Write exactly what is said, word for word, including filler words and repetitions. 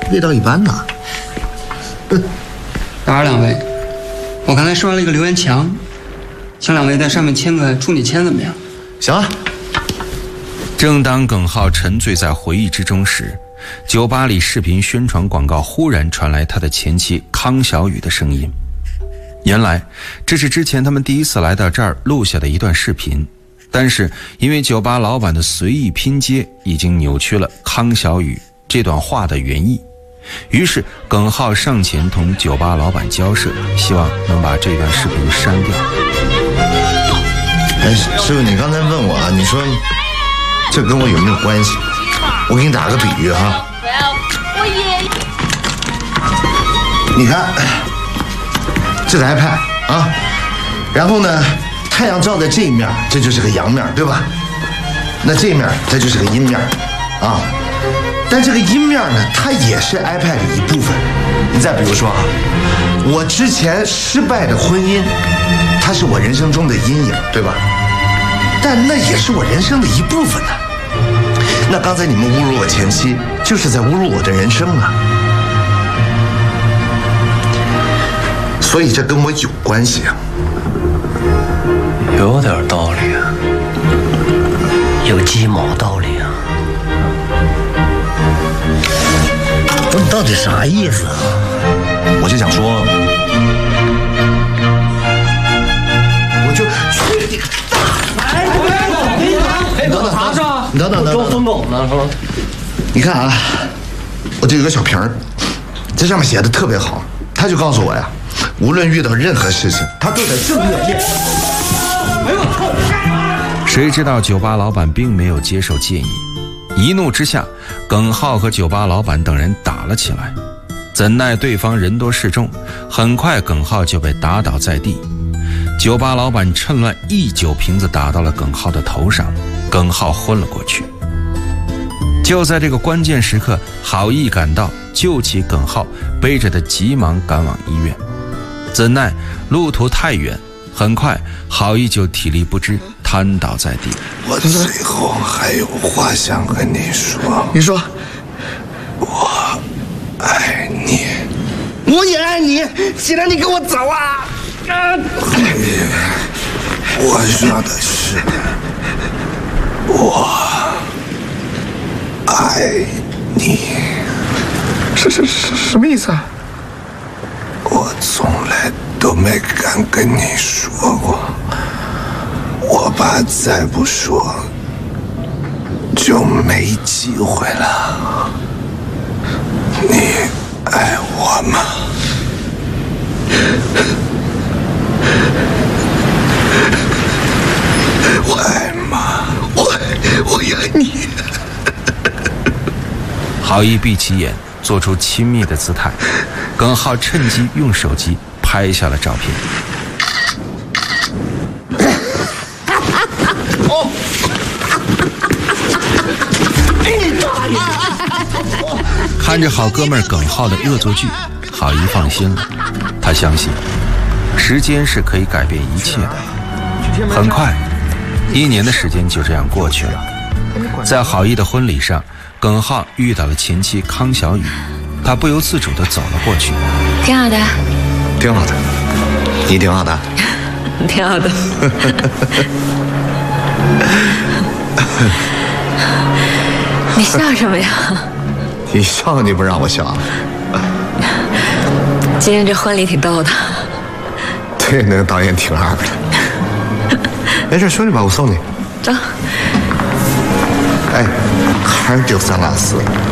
味道一般呐。 打扰两位，我刚才刷了一个留言墙，请两位在上面签个处女签，怎么样？ 行啊。 正当耿浩沉醉在回忆之中时，酒吧里视频宣传广告忽然传来他的前妻康小雨的声音。原来这是之前他们第一次来到这儿录下的一段视频，但是因为酒吧老板的随意拼接已经扭曲了康小雨这段话的原意，于是耿浩上前同酒吧老板交涉，希望能把这段视频删掉。 哎，师傅，你刚才问我啊，你说这跟我有没有关系？我给你打个比喻哈。 我要，我也。 你看，这个 iPad 啊，然后呢，太阳照在这一面，这就是个阳面，对吧？那这一面它就是个阴面，啊。但这个阴面呢，它也是 iPad 的一部分。你再比如说啊，我之前失败的婚姻，它是我人生中的阴影，对吧？但那也是我人生的一部分呢。那刚才你们侮辱我前妻，就是在侮辱我的人生啊。所以这跟我有关系啊。 有点道理啊，有鸡毛道理啊。 这到底啥意思啊？ 我就想说，我就去你个大！哎， 哎，等等，啥事啊？ 等等等等， 装疯狗呢是吧？ 你看啊，我这有个小瓶儿，这上面写的特别好，他就告诉我呀，无论遇到任何事情，他都得正面面。 谁知道酒吧老板并没有接受建议，一怒之下，耿浩和酒吧老板等人打了起来。怎奈对方人多势众，很快耿浩就被打倒在地。酒吧老板趁乱一酒瓶子打到了耿浩的头上，耿浩昏了过去。就在这个关键时刻，郝毅赶到救起耿浩，背着他急忙赶往医院。怎奈路途太远，很快郝毅就体力不支瘫倒在地。 我最后还有话想跟你说。你说。我爱你。我也爱你。既然你跟我走啊！啊！我说的是，我爱你。是是是什么意思啊？我从来都没敢跟你说过，我怕再不说就没机会了。你爱我吗？我爱吗？我我也爱你。 郝毅闭起眼，做出亲密的姿态。耿浩趁机用手机拍下了照片。 哦， 看着好哥们儿耿浩的恶作剧，郝毅放心了。他相信时间是可以改变一切的。很快一年的时间就这样过去了。在郝毅的婚礼上，耿浩遇到了前妻康小雨，他不由自主地走了过去。 挺好的， 挺好的，你挺好的， 挺好的。你笑什么呀？ 你笑你不让我笑。 今天这婚礼挺逗的。 对，那个导演挺二的。没事，兄弟吧，我送你。 走。 哎，还是就咱俩死。